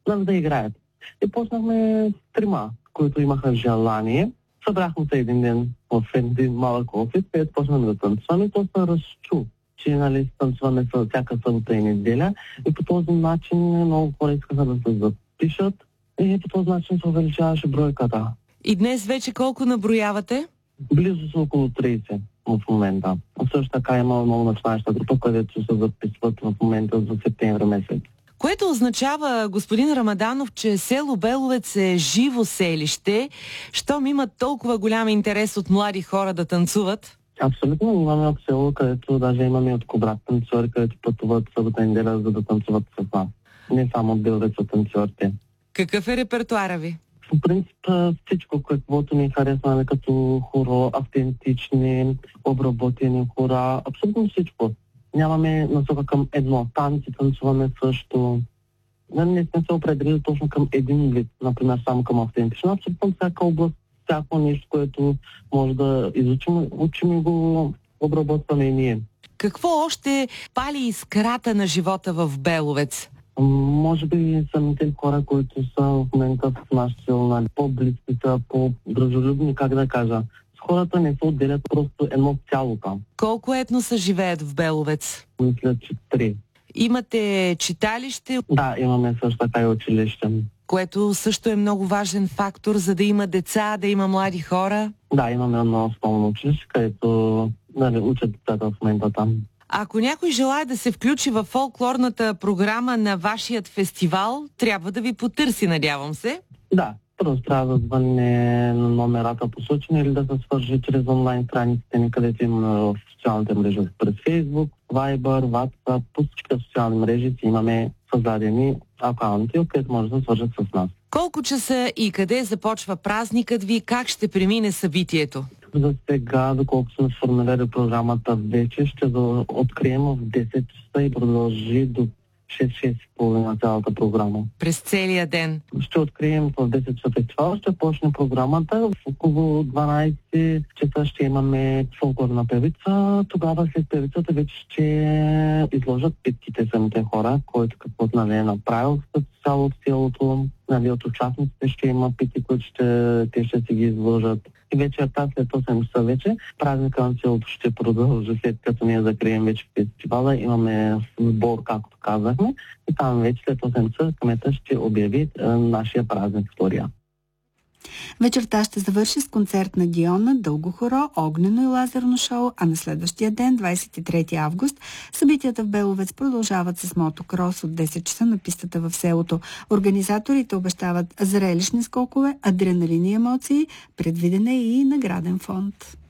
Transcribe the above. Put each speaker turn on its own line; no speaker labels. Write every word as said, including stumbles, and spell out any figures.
за да играят. И почнахме с трима, които имаха желание. Събрахме се един ден в един малък офис, където почнахме да танцуваме и то се разчу, че нали, танцуваме всяка събота и неделя. И по този начин много хора искаха да се запишат и по този начин се увеличаваше бройката.
И днес вече колко наброявате?
Близо са около трийсет в момента. Също така има много начинаеща група, където се записват в момента за септември месец.
Което означава, господин Рамаданов, че село Беловец е живо селище, щом има толкова голям интерес от млади хора да танцуват?
Абсолютно. Имаме от село, където даже имаме от Кобрат танцори, където пътуват събота и неделя, за да танцуват с нас. Не само от Беловец от танцорите.
Какъв е репертуара ви?
В принцип всичко, каквото ни харесваме като хоро, автентични, обработени хора, абсолютно всичко. Нямаме насока към едно. Танци танцуваме също. Не сме се определили точно към един вид, например само към автентично. Абсолютно всяка област, всяко нещо, което може да изучим, учим и го обработваме и ние.
Какво още пали искрата на живота в Беловец?
Може би самите хора, които са в момента в нашата село, по-близки са, по-дружелюбни, как да кажа. Хората не се отделят просто едно цяло там.
Колко етноса живеят в Беловец?
Мисля, че три.
Имате читалище?
Да, имаме също така и училище.
Което също е много важен фактор, за да има деца, да има млади хора?
Да, имаме едно основно училище, където нали, учат децата в момента там.
Ако някой желае да се включи във фолклорната програма на вашият фестивал, трябва да ви потърси, надявам се.
Да, просто трябва да звънне на номерата посочени или да се свържи чрез онлайн страниците ни, където имаме в социалните мрежи през Facebook, Viber, WhatsApp, по всички социални мрежи си имаме създадени акаунти, където може да се свържат с нас.
Колко часа и къде започва празникът ви, как ще премине събитието?
За сега, доколко сме сформулирали програмата вече, ще да открием в десет часа и продължи до шест-шест и половина цялата програма.
През целия ден?
Ще открием в десет часа фестивал, ще почне програмата. В около дванайсет часа ще имаме фолклорна певица. Тогава след певицата вече ще изложат питките самите хора, който каквото нали, е направил с цяло от селото. Нали, от участниците ще има питки, които ще, те ще си ги изложат. И вечерта след осем часа вече празника на селото ще продължи, след като ние закрием вече фестивала. Имаме сбор, както казахме. И там вече след осем часа кмета ще обяви е, нашия празник втория.
Вечерта ще завърши с концерт на Диона, Дълго хоро, огнено и лазерно шоу, а на следващия ден, двайсет и трети август, събитията в Беловец продължават с мотокрос от десет часа на пистата в селото. Организаторите обещават зрелищни скокове, адреналини и емоции, предвиден е и награден фонд.